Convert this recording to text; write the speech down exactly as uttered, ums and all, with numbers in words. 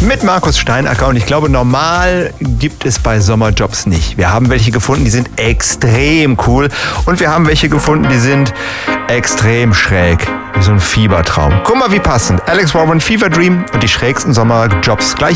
mit Markus Steinacker. Und ich glaube, normal gibt es bei Sommerjobs nicht. Wir haben welche gefunden, die sind extrem cool. Und wir haben welche gefunden, die sind extrem schräg. Wie so ein Fiebertraum. Guck mal, wie passend. Alex Warren, Fever Dream und die schrägsten Sommerjobs. Gleich